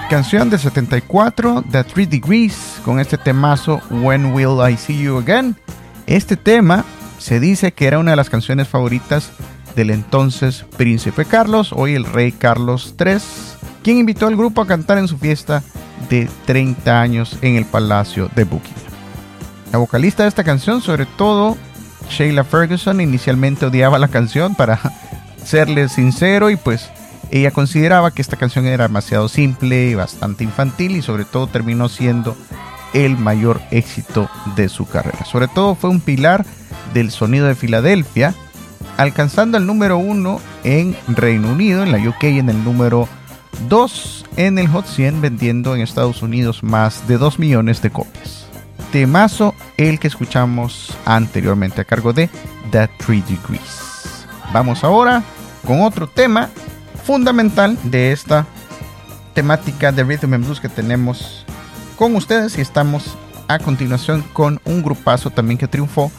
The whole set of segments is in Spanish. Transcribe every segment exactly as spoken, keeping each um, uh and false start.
Canción del setenta y cuatro, The Three Degrees, con este temazo When Will I See You Again. Este tema se dice que era una de las canciones favoritas del entonces príncipe Carlos, hoy el rey Carlos tercero, quien invitó al grupo a cantar en su fiesta de treinta años en el Palacio de Buckingham. La vocalista de esta canción, sobre todo Sheila Ferguson, inicialmente odiaba la canción, para serle sincero, y pues ella consideraba que esta canción era demasiado simple y bastante infantil, y sobre todo terminó siendo el mayor éxito de su carrera. Sobre todo fue un pilar del sonido de Filadelfia, alcanzando el número uno en Reino Unido, en la U K en el número dos en el Hot cien, vendiendo en Estados Unidos más de dos millones de copias. Temazo el que escuchamos anteriormente a cargo de The Three Degrees. Vamos ahora con otro tema fundamental de esta temática de Rhythm and Blues que tenemos con ustedes, y estamos a continuación con un grupazo también que triunfó,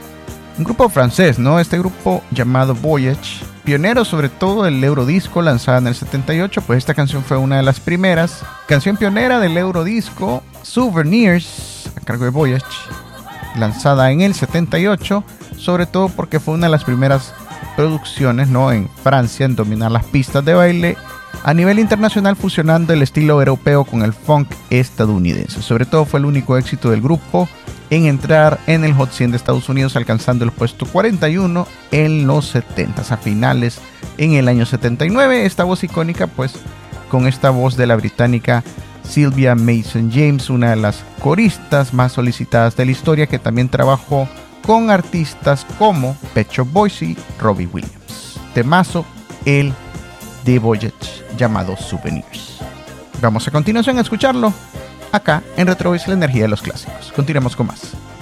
un grupo francés, ¿no? Este grupo llamado Voyage, pionero sobre todo del Eurodisco, lanzada en el setenta y ocho, pues esta canción fue una de las primeras, canción pionera del Eurodisco, Souvenirs, a cargo de Voyage, lanzada en el setenta y ocho, sobre todo porque fue una de las primeras producciones, ¿no?, en Francia en dominar las pistas de baile a nivel internacional, fusionando el estilo europeo con el funk estadounidense. Sobre todo fue el único éxito del grupo en entrar en el Hot cien de Estados Unidos, alcanzando el puesto cuarenta y uno en los setenta. A finales, en el año setenta y nueve, esta voz icónica, pues con esta voz de la británica Sylvia Mason James, una de las coristas más solicitadas de la historia, que también trabajó con artistas como Pet Shop Boys y Robbie Williams. Temazo el de Voyage llamado Souvenirs. Vamos a continuación a escucharlo acá en Retrovis, la energía de los clásicos. Continuemos con más.